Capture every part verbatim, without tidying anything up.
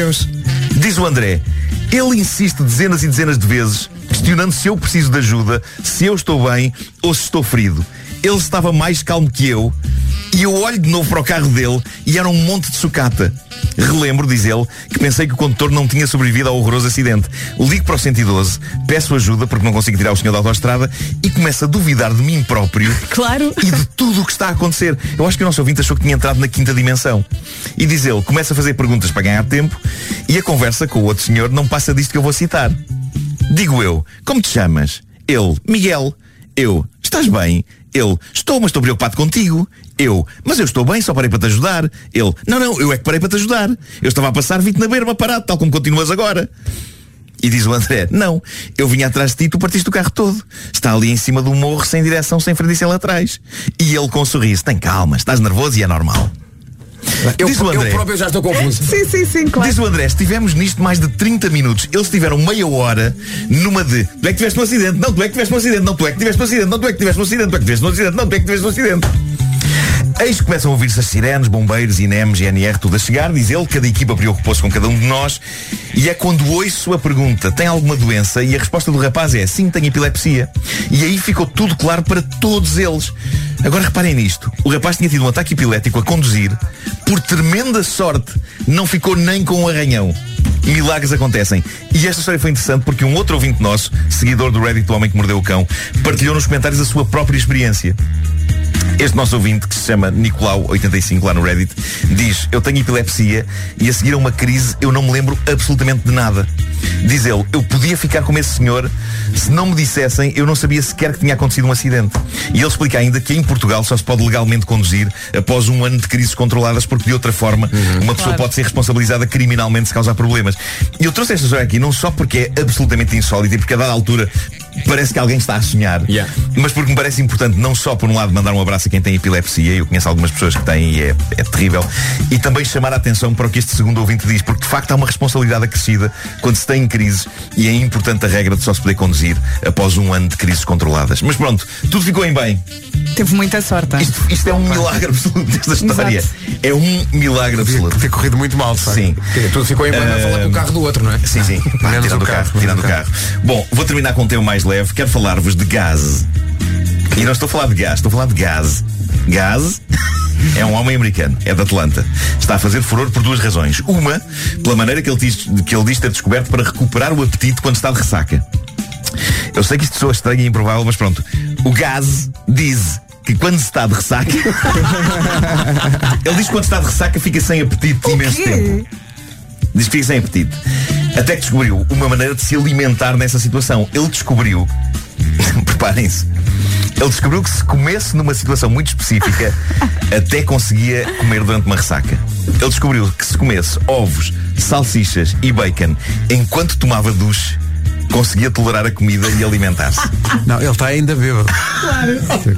Deus. Diz o André, ele insiste dezenas e dezenas de vezes, questionando se eu preciso de ajuda, se eu estou bem ou se estou ferido. Ele estava mais calmo que eu e eu olho de novo para o carro dele e era um monte de sucata. Relembro, diz ele, que pensei que o condutor não tinha sobrevivido ao horroroso acidente. Ligo para o cento e doze, peço ajuda porque não consigo tirar o senhor da autoestrada e começo a duvidar de mim próprio. Claro. E de tudo o que está a acontecer. Eu acho que o nosso ouvinte achou que tinha entrado na quinta dimensão. E diz ele, começa a fazer perguntas para ganhar tempo e a conversa com o outro senhor não passa disto que eu vou citar. Digo eu, como te chamas? Ele, Miguel. Eu, estás bem? Ele, estou, mas estou preocupado contigo. Eu, mas eu estou bem, só parei para te ajudar. Ele, não, não, eu é que parei para te ajudar. Eu estava a passar, vi-te na berma parado, tal como continuas agora. E diz o André, não, eu vinha atrás de ti e tu partiste o carro todo. Está ali em cima do morro, sem direção, sem frente e sem laterais. E ele com um sorriso, tem calma, estás nervoso e é normal. Eu, Diz o André, eu próprio já estou confuso. Sim, sim, sim, claro. Diz o André, estivemos nisto mais de trinta minutos. Eles tiveram meia hora numa de tu é que tiveste um acidente, não, tu é que tiveste um acidente, não, tu é que tiveste um acidente, não, tu é que tiveste um acidente, tu é que tiveste um acidente, não, tu é que tiveste um acidente. Eis que começam a ouvir-se as sirenes, bombeiros, I N E M, G N R, tudo a chegar, diz ele, cada equipa preocupou-se com cada um de nós. E é quando ouço a pergunta, tem alguma doença? E a resposta do rapaz é, sim, tenho epilepsia. E aí ficou tudo claro para todos eles. Agora reparem nisto, o rapaz tinha tido um ataque epilético a conduzir, por tremenda sorte, não ficou nem com um arranhão. Milagres acontecem. E esta história foi interessante porque um outro ouvinte nosso, seguidor do Reddit do Homem que Mordeu o Cão, partilhou nos comentários a sua própria experiência. Este nosso ouvinte, que se chama Nicolau oitenta e cinco lá no Reddit, diz, eu tenho epilepsia e a seguir a uma crise eu não me lembro absolutamente de nada. Diz ele, eu podia ficar como esse senhor, se não me dissessem, eu não sabia sequer que tinha acontecido um acidente. E ele explica ainda que em Portugal só se pode legalmente conduzir após um ano de crises controladas, porque de outra forma uhum. uma pessoa claro. pode ser responsabilizada criminalmente se causar problemas. E eu trouxe esta história aqui não só porque é absolutamente insólita e porque a dada altura parece que alguém está a sonhar, yeah. mas porque me parece importante não só por um lado mandar um abraço a quem tem epilepsia, eu conheço algumas pessoas que têm e é, é terrível, e também chamar a atenção para o que este segundo ouvinte diz, porque de facto há uma responsabilidade acrescida quando se tem crises e é importante a regra de só se poder conduzir após um ano de crises controladas. Mas pronto, tudo ficou em bem. Teve muita sorte. Isto, isto é um milagre absoluto desta história. Exato. É um milagre absoluto. Podia ter corrido muito mal, sabe? Sim. Tudo ficou em bem, vai uh... falar com o carro do outro, não é? Sim, sim. Pá, tirando o carro, tirando o carro. Bom, vou terminar com um tema mais leve. Quero falar-vos de gás. E não estou a falar de gás, estou a falar de gás. Gás é um homem americano, é de Atlanta. Está a fazer furor por duas razões. Uma, pela maneira que ele diz, que ele diz ter descoberto para recuperar o apetite quando está de ressaca. Eu sei que isto soa estranho e improvável, mas pronto. O gás diz que quando se está de ressaca ele diz que quando está de ressaca fica sem apetite imenso tempo. Diz que fica sem apetite. Até que descobriu uma maneira de se alimentar nessa situação. Ele descobriu preparem-se, ele descobriu que se comesse numa situação muito específica até conseguia comer durante uma ressaca. Ele descobriu que se comesse ovos, salsichas e bacon enquanto tomava duche, conseguia tolerar a comida e alimentar-se. Não, ele está ainda bêbado. Claro.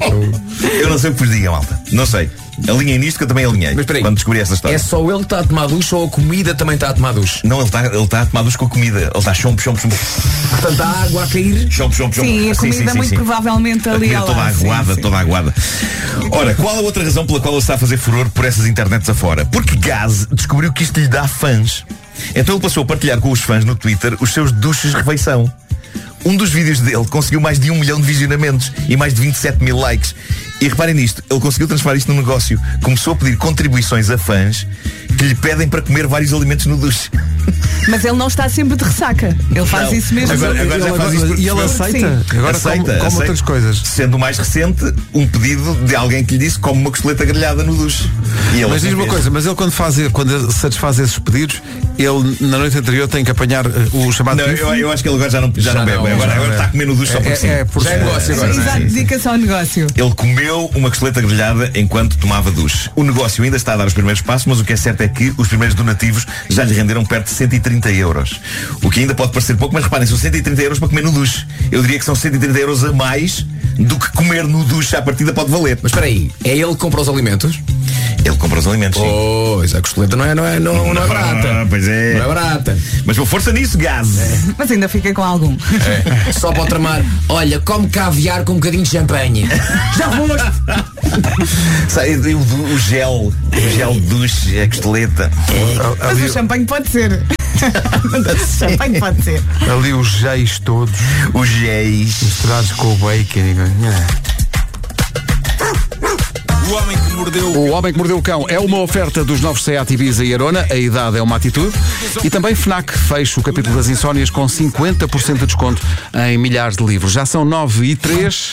Eu não sei o que vos diga, malta. Não sei. Alinhem nisto que eu também alinhei. Mas peraí, quando descobri esta história. É só ele que está a tomar duche ou a comida também está a tomar duche? Não, ele está ele tá a tomar duche com a comida. Ele está chompo, chompo, chompo. Portanto, a água a cair. Chompo, chompo, chompo. Sim, a comida sim, sim, muito sim, provavelmente ali a toda aguada, sim, toda sim. aguada. Ora, qual a outra razão pela qual ele está a fazer furor por essas internets afora? Porque Gaz descobriu que isto lhe dá fãs. Então ele passou a partilhar com os fãs no Twitter os seus duches de refeição. Um dos vídeos dele conseguiu mais de um milhão de visionamentos e mais de vinte e sete mil likes. E reparem nisto, ele conseguiu transformar isto num negócio. Começou a pedir contribuições a fãs que lhe pedem para comer vários alimentos no duche. Mas ele não está sempre de ressaca. Ele faz não. isso mesmo. Agora, agora já faz isso e ele aceita. Sim. Agora aceita, come, come aceita. outras coisas. Sendo o mais recente, um pedido de alguém que lhe disse come uma costeleta grelhada no duche. E ele mas diz uma fez. coisa, mas ele quando, faz, quando satisfaz esses pedidos, ele na noite anterior tem que apanhar o chamado. Não, eu, eu acho que ele agora já não, já já não bebe. Não, agora, já agora está a comer no duche só por é, si. É, por já é negócio agora. Exato, dedica-se ao negócio. Ele comeu uma costeleta grelhada enquanto tomava duche. O negócio ainda está a dar os primeiros passos, mas o que é certo é que os primeiros donativos já lhe renderam perto de cento e trinta euros. O que ainda pode parecer pouco, mas reparem, são cento e trinta euros para comer no duche. Eu diria que são cento e trinta euros a mais do que comer no duche à partida pode valer. Mas espera aí, é ele que compra os alimentos? Ele compra os alimentos, sim. Pois, a costeleta não é, não é, não, não é barata. Ah, pois é. Não é barata. Mas com força nisso, Gás. É. Mas ainda fica com algum. É. Só para o tramar. Olha, come caviar com um bocadinho de champanhe. Já foste! Sai, o, o gel, o gel de duche, a costeleta. Mas o champanhe pode ser. Champanhe pode ser. Ali os géis todos. Os géis. Misturados com o bacon. O Homem que Mordeu O Homem que Mordeu o Cão é uma oferta dos novos Seat Ibiza e Arona. A idade é uma atitude. E também FNAC fecha o capítulo das insónias com cinquenta por cento de desconto em milhares de livros. Já são nove e três.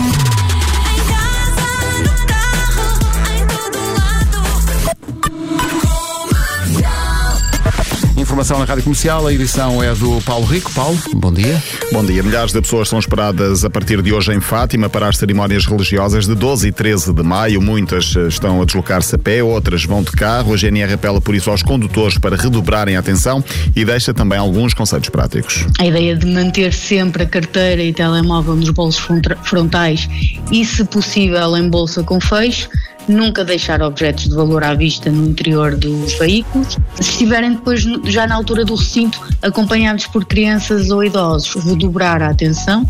Informação na Rádio Comercial, a edição é do Paulo Rico. Paulo, bom dia. Bom dia. Milhares de pessoas são esperadas a partir de hoje em Fátima para as cerimónias religiosas de doze e treze de maio. Muitas estão a deslocar-se a pé, outras vão de carro. A G N R apela por isso aos condutores para redobrarem a atenção e deixa também alguns conselhos práticos. A ideia de manter sempre a carteira e telemóvel nos bolsos frontais e, se possível, em bolsa com fecho. Nunca deixar objetos de valor à vista no interior dos veículos. Se estiverem depois, já na altura do recinto, acompanhados por crianças ou idosos, redobrar a atenção.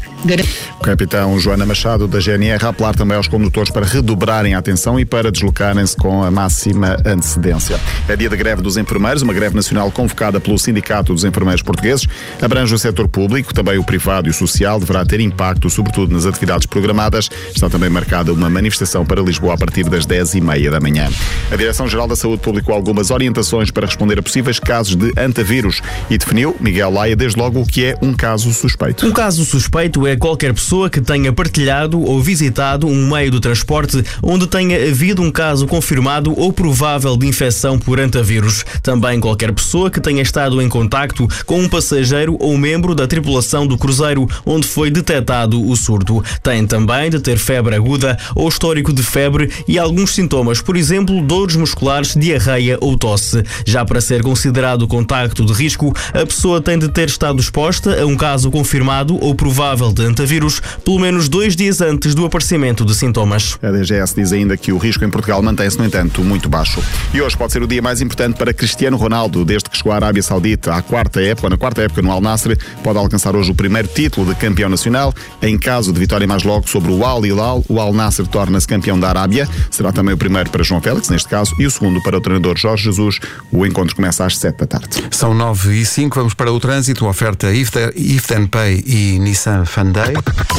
O capitão Joana Machado, da G N R, a apelar também aos condutores para redobrarem a atenção e para deslocarem-se com a máxima antecedência. É dia da greve dos enfermeiros, uma greve nacional convocada pelo Sindicato dos Enfermeiros Portugueses. Abrange o setor público, também o privado e o social, deverá ter impacto, sobretudo nas atividades programadas. Está também marcada uma manifestação para Lisboa a partir das dez e meia da manhã. A Direção-Geral da Saúde publicou algumas orientações para responder a possíveis casos de antavírus e definiu, Miguel Laia, desde logo o que é um caso suspeito. Um caso suspeito é qualquer pessoa que tenha partilhado ou visitado um meio de transporte onde tenha havido um caso confirmado ou provável de infecção por antavírus. Também qualquer pessoa que tenha estado em contacto com um passageiro ou membro da tripulação do cruzeiro onde foi detectado o surto. Tem também de ter febre aguda ou histórico de febre e alguns sintomas, por exemplo, dores musculares, diarreia ou tosse. Já para ser considerado contacto de risco, a pessoa tem de ter estado exposta a um caso confirmado ou provável de antavírus pelo menos dois dias antes do aparecimento de sintomas. A D G S diz ainda que o risco em Portugal mantém-se, no entanto, muito baixo. E hoje pode ser o dia mais importante para Cristiano Ronaldo, desde que chegou à Arábia Saudita à quarta época, na quarta época no Al Nassr, pode alcançar hoje o primeiro título de campeão nacional. Em caso de vitória mais logo sobre o Al Hilal, o Al Nassr torna-se campeão da Arábia. Será também o primeiro para João Félix, neste caso, e o segundo para o treinador Jorge Jesus. O encontro começa às sete da tarde. São nove e cinco, vamos para o trânsito, oferta If Then Pay e Nissan Fan Day.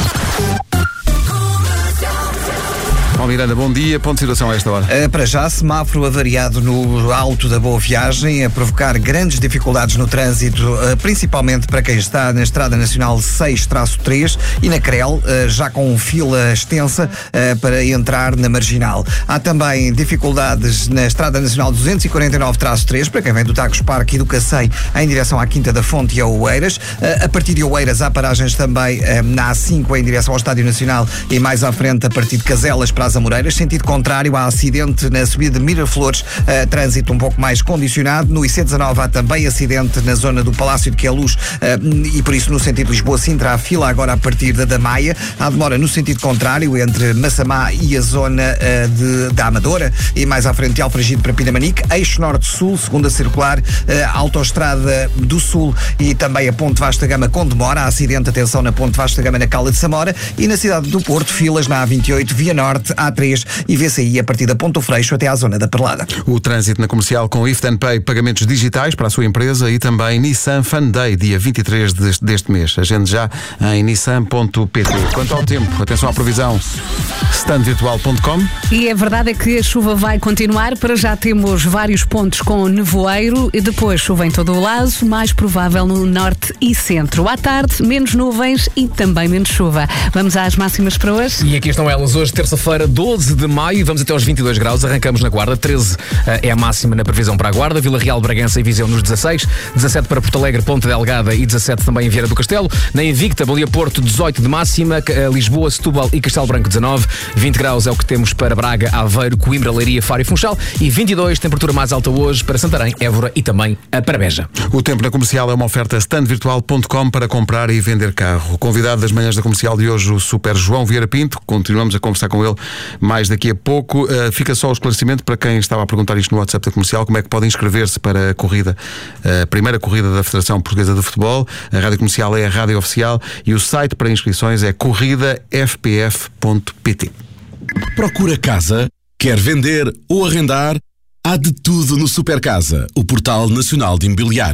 Paulo Miranda, bom dia. Ponto de situação a esta hora. Uh, para já, semáforo avariado no Alto da Boa Viagem, a provocar grandes dificuldades no trânsito, uh, principalmente para quem está na Estrada Nacional seis três e na Crel, uh, já com fila extensa uh, para entrar na Marginal. Há também dificuldades na Estrada Nacional duzentos e quarenta e nove três, para quem vem do Tagus Parque e do Cacém em direção à Quinta da Fonte e a Oeiras. Uh, a partir de Oeiras há paragens também uh, na A cinco em direção ao Estádio Nacional e mais à frente a partir de Caselas para as Amoreiras. Sentido contrário, há acidente na subida de Miraflores, uh, trânsito um pouco mais condicionado. No I C dezanove há também acidente na zona do Palácio de Queluz uh, e por isso no sentido Lisboa-Sintra há fila agora a partir da Damaia. Há demora no sentido contrário entre Massamá e a zona uh, de, da Amadora e mais à frente de Alfragide para Pinamanique. Eixo Norte-Sul, segunda circular, uh, Autoestrada do Sul e também a Ponte Vasta Gama com demora. Há acidente, atenção, na Ponte Vasta Gama na Cala de Samora e na cidade do Porto, filas na A vinte e oito, Via Norte, A três e V C I a partir da Ponto Freixo até à zona da Perlada. O trânsito na Comercial com If Then Pay, pagamentos digitais para a sua empresa e também Nissan Fan Day, dia vinte e três deste, deste mês. Agende já em nissan ponto pt. Quanto ao tempo, atenção à previsão stand virtual ponto com. E a verdade é que a chuva vai continuar. Para já temos vários pontos com nevoeiro e depois chuva em todo o lado, mais provável no norte e centro. À tarde, menos nuvens e também menos chuva. Vamos às máximas para hoje? E aqui estão elas. Hoje, terça-feira, doze de maio, vamos até aos vinte e dois graus. Arrancamos na Guarda, treze uh, é a máxima na previsão para a Guarda. Vila Real, Bragança e Viseu nos dezasseis, dezassete para Porto Alegre, Ponta Delgada e dezassete também em Vieira do Castelo. Na Invicta, Balia Porto, dezoito de máxima, uh, Lisboa, Setúbal e Castelo Branco, dezanove, vinte graus é o que temos para Braga, Aveiro, Coimbra, Leiria, Faro e Funchal e vinte e dois, temperatura mais alta hoje para Santarém, Évora e também uh, para Beja. O tempo na Comercial é uma oferta stand virtual ponto com para comprar e vender carro. O convidado das manhãs da Comercial de hoje, o Super João Vieira Pinto. Continuamos a conversar com ele mais daqui a pouco. Uh, fica só o esclarecimento para quem estava a perguntar isto no WhatsApp da Comercial, como é que podem inscrever-se para a corrida, a primeira corrida da Federação Portuguesa de Futebol. A Rádio Comercial é a rádio oficial e o site para inscrições é corrida f p f ponto p t. Procura casa, quer vender ou arrendar? Há de tudo no Super Casa, o portal nacional de imobiliário.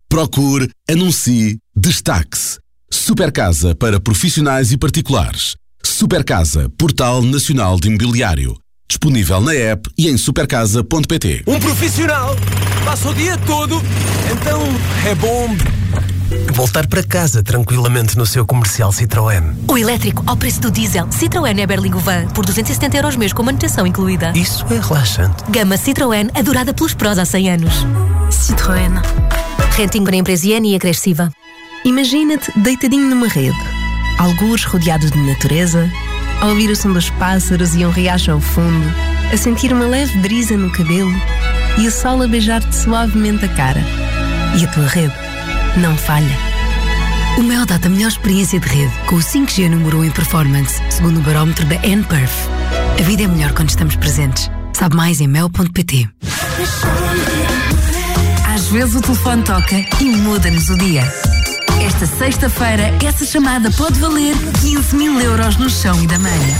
Procure, anuncie, destaque-se. Supercasa para profissionais e particulares. Supercasa, Portal Nacional de Imobiliário. Disponível na app e em supercasa ponto pt. Um profissional passa o dia todo, então é bom voltar para casa tranquilamente no seu comercial Citroën. O elétrico ao preço do diesel. Citroën é Berlingo Van por duzentos e setenta euros mês com manutenção incluída. Isso é relaxante. Gama Citroën, adorada pelos prós há cem anos. Citroën. Renting para empresa e agressiva. Imagina-te deitadinho numa rede, algures rodeado de natureza, a ouvir o som dos pássaros e um riacho ao fundo, a sentir uma leve brisa no cabelo e o sol a beijar-te suavemente a cara. E a tua rede não falha. O Mel dá-te a melhor experiência de rede, com o cinco G número um em performance, segundo o barómetro da N Perf. A vida é melhor quando estamos presentes. Sabe mais em mel ponto pt. Às vezes o telefone toca e muda-nos o dia. Esta sexta-feira, essa chamada pode valer quinze mil euros no chão e da manhã.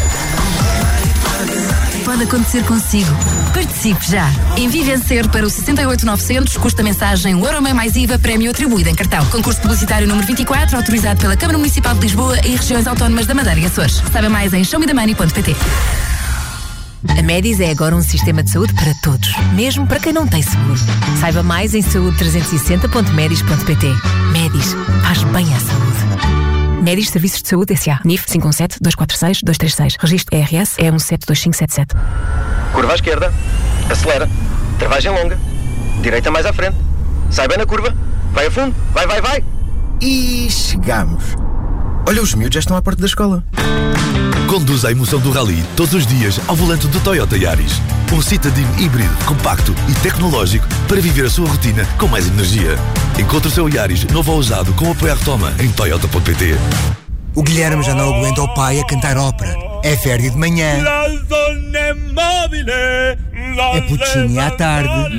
Pode acontecer consigo. Participe já. Envie vencer para o sessenta e oito novecentos, custa mensagem um euro mais I V A, prémio atribuído em cartão. Concurso publicitário número vinte e quatro, autorizado pela Câmara Municipal de Lisboa e regiões autónomas da Madeira e Açores. Saiba mais em show me the money ponto pt. A Medis é agora um sistema de saúde para todos, mesmo para quem não tem seguro. Saiba mais em saúde trezentos e sessenta ponto medis ponto pt. Medis faz bem à saúde. Medis Serviços de Saúde S A. N I F cinco um sete, dois quatro seis, dois três seis. Registro E R S E um sete dois cinco sete sete. Curva à esquerda. Acelera. Travagem longa. Direita mais à frente. Sai bem na curva. Vai a fundo. Vai, vai, vai. E chegamos. Olha, os miúdos já estão à porta da escola. Conduza a emoção do rally todos os dias ao volante do Toyota Yaris. Um Citadine híbrido, compacto e tecnológico para viver a sua rotina com mais energia. Encontre o seu Yaris novo ou usado com apoio à retoma em toyota ponto pt. O Guilherme já não aguenta o pai a cantar ópera. É Verdi de manhã. É Puccini à tarde.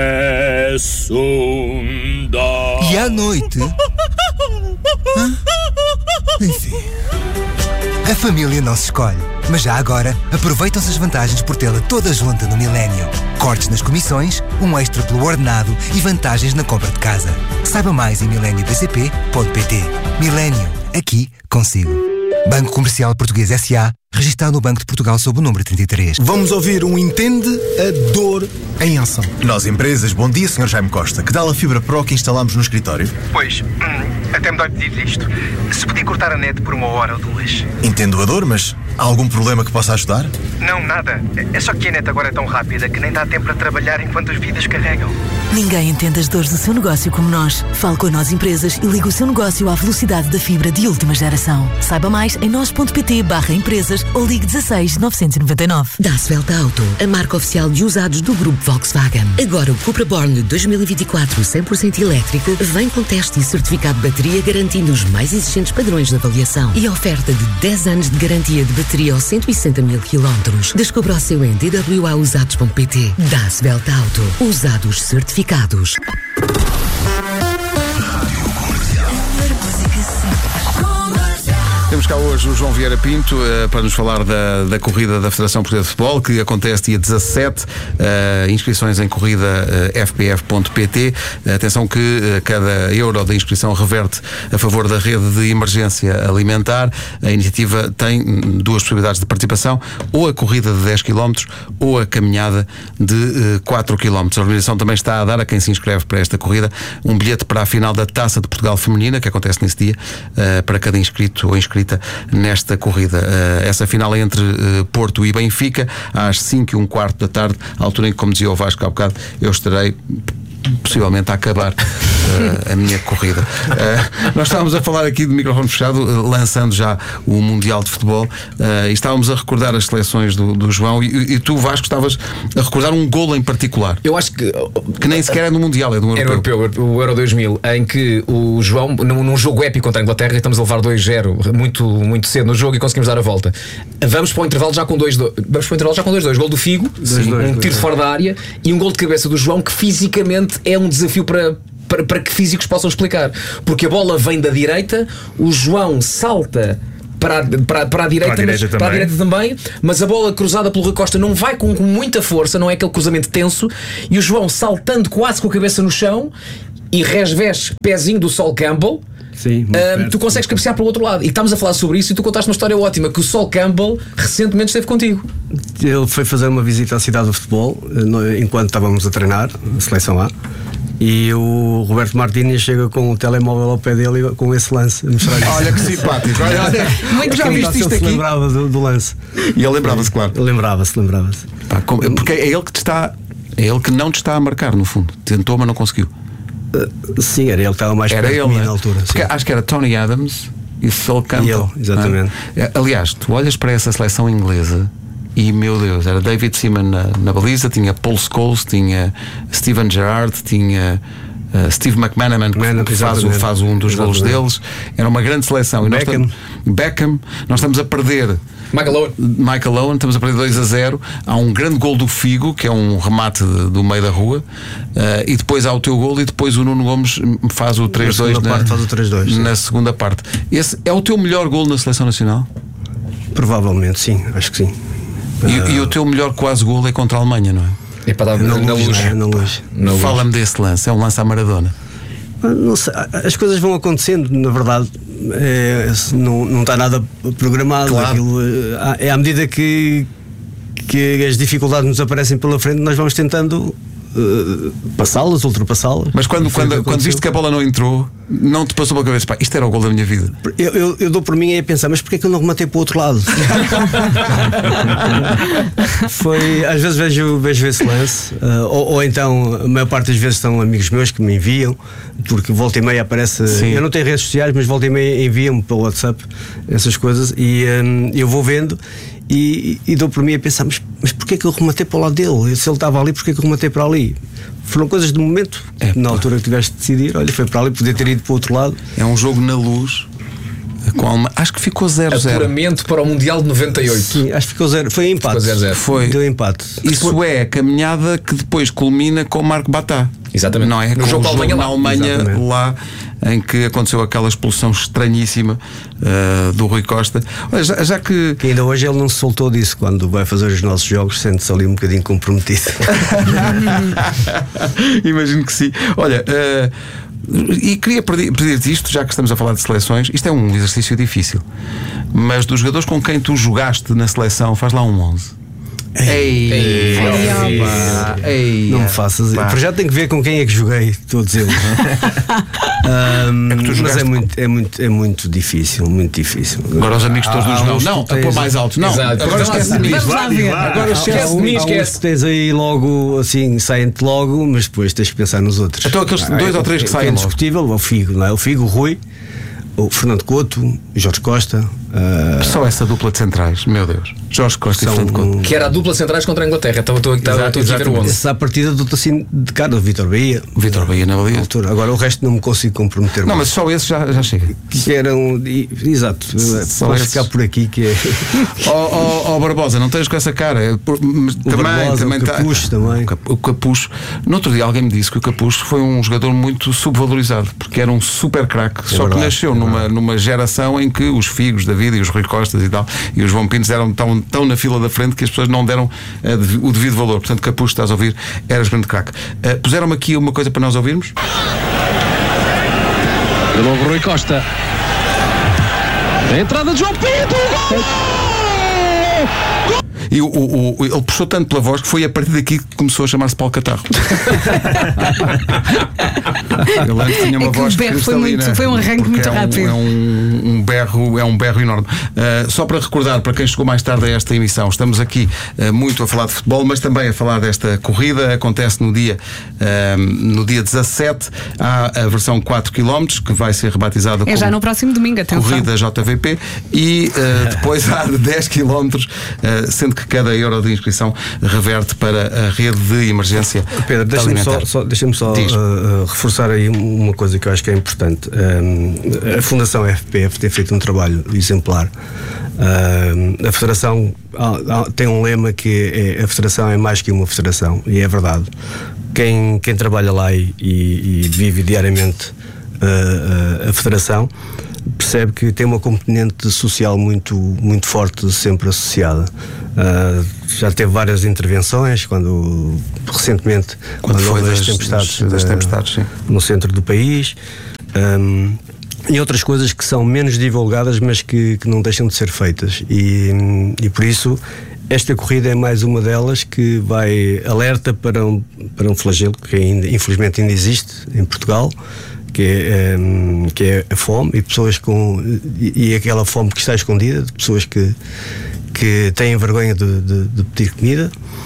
E à noite. Hã? Enfim. A família não se escolhe, mas já agora aproveitam-se as vantagens por tê-la toda junta no Milênio. Cortes nas comissões, um extra pelo ordenado e vantagens na compra de casa. Saiba mais em milênio b c p ponto pt. Milênio, aqui consigo. Banco Comercial Português S A, registado no Banco de Portugal sob o número trinta e três. Vamos ouvir um Entende a Dor em ação. Nós, empresas, bom dia, senhor Jaime Costa. Que tal a fibra Pro que instalamos no escritório? Pois, hum, até me dói pedir isto. Se podia cortar a net por uma hora ou duas. Entendo a dor, mas há algum problema que possa ajudar? Não, nada. É só que a net agora é tão rápida que nem dá tempo para trabalhar enquanto os vídeos carregam. Ninguém entende as dores do seu negócio como nós. Fale com a Nós Empresas e ligue o seu negócio à velocidade da fibra de última geração. Saiba mais em nós ponto pt barra empresas ou ligue dezasseis novecentos e noventa e nove. Da Svelta Auto, a marca oficial de usados do grupo Volkswagen. Agora o Cupra Born dois mil e vinte e quatro cem por cento elétrico vem com teste e certificado de bateria garantindo os mais exigentes padrões de avaliação e a oferta de dez anos de garantia de bateria aos cento e sessenta mil quilómetros. Descubra o seu em d w a usados ponto pt. Da Svelta Auto, usados certificados. Temos cá hoje o João Vieira Pinto uh, para nos falar da, da corrida da Federação Portuguesa de Futebol, que acontece dia dezassete. Uh, inscrições em corrida uh, f p f ponto p t. Uh, atenção que uh, cada euro da inscrição reverte a favor da rede de emergência alimentar. A iniciativa tem duas possibilidades de participação: ou a corrida de dez quilómetros ou a caminhada de uh, quatro quilómetros. A organização também está a dar a quem se inscreve para esta corrida um bilhete para a final da Taça de Portugal Feminina, que acontece nesse dia, uh, para cada inscrito ou inscrita nesta corrida. Uh, essa final é entre uh, Porto e Benfica, às cinco e um quarto da tarde, à altura em que, como dizia o Vasco há bocado, eu estarei possivelmente a acabar uh, a minha corrida. Uh, nós estávamos a falar aqui de microfone fechado, uh, lançando já o Mundial de Futebol, uh, e estávamos a recordar as seleções do, do João, e, e tu, Vasco, estavas a recordar um golo em particular. Eu acho que que nem sequer é no Mundial, é do Europeu. É no Europeu, o Euro dois mil, em que o João, num, num jogo épico contra a Inglaterra, estamos a levar dois zero muito, muito cedo no jogo e conseguimos dar a volta. Vamos para o intervalo já com dois dois. Vamos para o intervalo já com dois dois. Gol do Figo, dois, dois, um tiro de fora da área e um gol de cabeça do João, que fisicamente é um desafio para, para, para que físicos possam explicar, porque a bola vem da direita, o João salta para, para, para a direita, para a direita, mas, para a direita também, mas a bola cruzada pelo Rui Costa não vai com, com muita força, não é aquele cruzamento tenso, e o João saltando quase com a cabeça no chão e resvés pezinho do Sol Campbell, sim, uh, tu consegues cabecear para o outro lado. E estamos a falar sobre isso e tu contaste uma história ótima, que o Sol Campbell recentemente esteve contigo. Ele foi fazer uma visita à cidade do futebol enquanto estávamos a treinar a seleção A. E o Roberto Martínez chega com o telemóvel ao pé dele com esse lance. Olha que simpático. Olha, olha. Muito já viste isto aqui? Ele lembrava do, do lance. E ele lembrava-se, claro. Lembrava-se, lembrava-se. Pá, porque é ele que te está. É ele que não te está a marcar, no fundo. Tentou, mas não conseguiu. Uh, sim, era ele que estava mais era perto ele, de mim né? na altura. Porque acho que era Tony Adams e Sol Campbell. E ele, exatamente. Ah, aliás, tu olhas para essa seleção inglesa e, meu Deus, era David Seaman na, na baliza, tinha Paul Scholes, tinha Steven Gerrard, tinha uh, Steve McManaman, que, que faz, faz um dos golos deles. Era uma grande seleção. E Beckham. Nós estamos, Beckham. Nós estamos a perder. Michael Owen. Michael Owen, estamos a perder dois a zero. Há um grande gol do Figo, que é um remate de, do meio da rua, uh, e depois há o teu gol, e depois o Nuno Gomes faz o três dois na, parte, faz o três dois, na segunda parte. Esse é o teu melhor gol na seleção nacional? Provavelmente, sim, acho que sim. E, uh... e o teu melhor quase gol é contra a Alemanha, não é? É para dar na, na luz. É, na luz. Fala-me desse lance, é um lance à Maradona. Não sei, as coisas vão acontecendo, na verdade, é, não, não está nada programado. Claro. Aquilo, é à medida que, que as dificuldades nos aparecem pela frente, nós vamos tentando uh, passá-las, ultrapassá-las. Mas quando, quando, quando viste que a bola não entrou, não te passou pela cabeça, pá, isto era o gol da minha vida? Eu, eu, eu dou por mim a pensar, mas porquê é que eu não rematei para o outro lado? Foi, às vezes vejo, vejo esse lance, uh, ou, ou então a maior parte das vezes são amigos meus que me enviam, porque volta e meia aparece. Sim. Eu não tenho redes sociais, mas volta e meia enviam-me pelo WhatsApp essas coisas, e um, eu vou vendo e, e dou por mim a pensar, mas, mas porquê é que eu rematei para o lado dele? Se ele estava ali, porquê é que eu rematei para ali? Foram coisas de momento, é, na altura que tiveste de decidir, olha, foi para ali, podia ter ido para o outro lado. É um jogo na luz. Com uma, acho que ficou zero a zero. Apuramento para o Mundial de noventa e oito. Sim, acho que ficou zero. Foi empate. zero zero. Foi. Deu empate. Isso depois... é a caminhada que depois culmina com o Marco Batá. Exatamente. Não é? No com jogo, o jogo Alemanha na Alemanha, lá, em que aconteceu aquela expulsão estranhíssima uh, do Rui Costa. Olha, já, já que... que ainda hoje ele não se soltou disso. Quando vai fazer os nossos jogos, sente-se ali um bocadinho comprometido. Imagino que sim. Olha, uh, e queria pedir-te isto, já que estamos a falar de seleções. Isto é um exercício difícil, mas dos jogadores com quem tu jogaste na seleção, faz lá um onze. Ei, ei, ei, opa, ei, não me faças. Para já tenho que ver com quem é que joguei, todos eles. um, é mas é muito, é, muito, é muito difícil, muito difícil. Agora os amigos todos nos não, não, a pôr mais alto. Não, exato. Agora esquece de mim. Agora esquece de mim, esquece. Tens aí logo, assim, saem-te logo, mas depois tens que pensar nos outros. Então aqueles ah, dois é, ou três que saem. É indiscutível, o Figo, não é? O Figo, o Rui, o Fernando Couto, o Jorge Costa. Uh... Só essa dupla de centrais, meu Deus. Jorge Costa São... e Fernando Couto. Que era a dupla de centrais contra a Inglaterra. Então estou aqui a ver o onze. Essa partida do assim de cara, o Vítor Bahia. Vítor Bahia na baliza. Agora o resto não me consigo comprometer. Não, mais. mas só esse já, já chega. Que eram. Exato. Podes ficar por aqui que é. Ó oh, oh, oh, Barbosa, não tens com essa cara. Por, o também, Barbosa, também o Capucho tá... também. O Capucho. No outro dia alguém me disse que o Capucho foi um jogador muito subvalorizado, porque era um super craque. É só verdade, que nasceu é numa, numa geração em que os Figos da vida e os Rui Costas e tal, e os João Pintos eram tão, tão na fila da frente que as pessoas não deram uh, o devido valor. Portanto, Capucho, estás a ouvir, eras grande craque. Uh, puseram-me aqui uma coisa para nós ouvirmos. De novo Rui Costa. A entrada de João Pinto. Gol! E o, o, o, ele puxou tanto pela voz que foi a partir daqui que começou a chamar-se Paulo Catarro. Ele antes tinha uma é que voz o berro foi, muito, foi um arranque muito é um, rápido. É um, um, berro, é um berro enorme. Uh, só para recordar, para quem chegou mais tarde a esta emissão, estamos aqui uh, muito a falar de futebol, mas também a falar desta corrida. Acontece no dia, uh, no dia dezassete. Há a versão quatro quilómetros, que vai ser rebatizada é como já no próximo domingo, atenção. Corrida J V P. E uh, depois há de dez quilómetros, uh, sendo que cada euro de inscrição reverte para a rede de emergência. Pedro, deixa-me só, só, deixa só uh, reforçar aí uma coisa que eu acho que é importante. Um, a Fundação F P F tem feito um trabalho exemplar. Uh, a Federação uh, tem um lema que é, a Federação é mais que uma federação, e é verdade. Quem, quem trabalha lá e, e, e vive diariamente uh, uh, a Federação percebe que tem uma componente social muito, muito forte sempre associada. Uh, já teve várias intervenções, quando recentemente quando, quando foi das tempestades, das, das tempestades sim. no centro do país. Um, e outras coisas que são menos divulgadas, mas que, que não deixam de ser feitas. E, e por isso, esta corrida é mais uma delas que vai alerta para um, para um flagelo que ainda, infelizmente ainda existe em Portugal, que é, um, que é a fome, e pessoas com e, e aquela fome que está escondida, de pessoas que, que têm vergonha de, de, de pedir comida.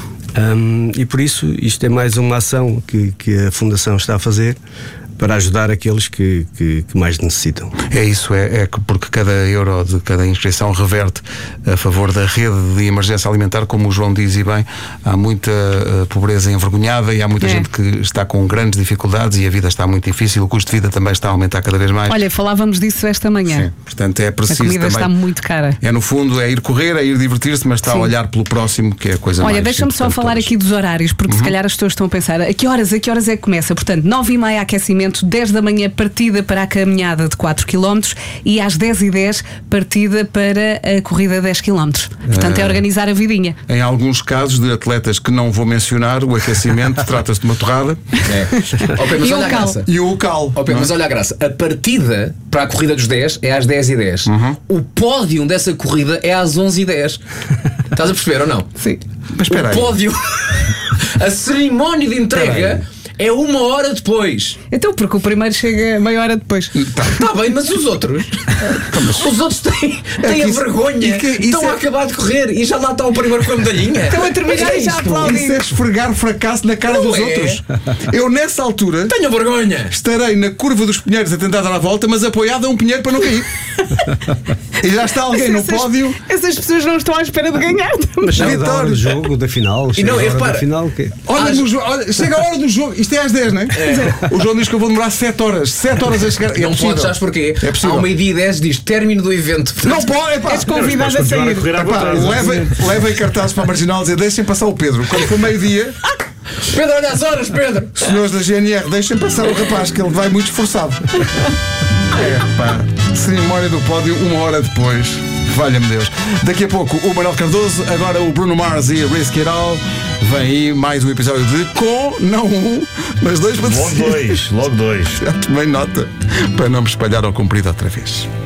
Um, e por isso, isto é mais uma ação que, que a Fundação está a fazer para ajudar aqueles que, que, que mais necessitam. É isso, é, é que porque cada euro de cada inscrição reverte a favor da rede de emergência alimentar, como o João diz e bem, há muita uh, pobreza envergonhada e há muita é. gente que está com grandes dificuldades e a vida está muito difícil, o custo de vida também está a aumentar cada vez mais. Olha, falávamos disso esta manhã. Sim, portanto é preciso. A comida também, está muito cara. É no fundo, é ir correr, é ir divertir-se, mas está Sim. a olhar pelo próximo, que é a coisa Olha, mais. Olha, deixa-me só falar todos. aqui dos horários, porque uhum. se calhar as pessoas estão a pensar a que horas, a que horas é que começa? Portanto, nove e meia aquecimento, dez da manhã partida para a caminhada de quatro quilómetros e às dez e dez partida para a corrida de dez quilómetros. Portanto, é organizar a vidinha. Em alguns casos de atletas que não vou mencionar, o aquecimento trata-se de uma torrada. É. Okay, mas e, olha o a graça. e o cal. Okay, mas olha a graça. A partida para a corrida dos dez é às dez e dez. Uhum. O pódio dessa corrida é às onze e dez. Estás a perceber ou não? Sim. Mas espera aí. O pódio, a cerimónia de entrega é uma hora depois. Então, porque o primeiro chega meia hora depois. Está tá bem, mas os outros? Os outros têm, têm é a isso, vergonha. Que, estão é... a acabar de correr e já lá está o primeiro com a medalhinha. Estão a terminar é e já aplaudem. Isso é esfregar fracasso na cara não dos é. outros. Eu, nessa altura, tenho vergonha. Estarei na curva dos pinheiros a tentar dar a volta, mas apoiado a um pinheiro para não cair. E já está alguém no essas, pódio. Essas pessoas não estão à espera de ganhar. Mas chega a hora do jogo, da final. E não, a hora da final, que... olha, As... no, olha, chega a hora do jogo. Isto é às dez, não é? é? O João diz que eu vou demorar sete horas. sete horas a chegar. Não é podes, sabes porquê? É possível. Ao meio-dia e dez diz término do evento. Não pode, é pá. És convidado a sair. Levem leva cartazes para a marginal e dizer deixem passar o Pedro. Quando for meio-dia. Pedro, olha as horas, Pedro. Senhores da G N R, deixem passar o rapaz, que ele vai muito esforçado. É pá. Cerimónia do pódio, uma hora depois. Valha-me Deus. Daqui a pouco o Manuel Cardoso, agora o Bruno Mars e Risk It All. Vem aí mais um episódio de com, não um, mas dois para Logo dois, logo dois. Já tomei nota para não me espalhar ao comprido outra vez.